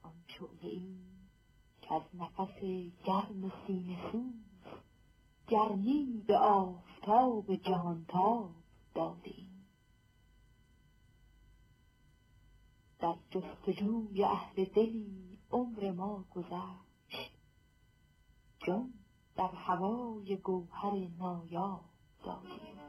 آن شعله‌ای کز نفس گرم سینه سوز گرمی به آفتاب جهانتاب دادیم. در جستجوی اهل دلی عمر ما گذشت، جان در هوای گوهر نایاب دادیم.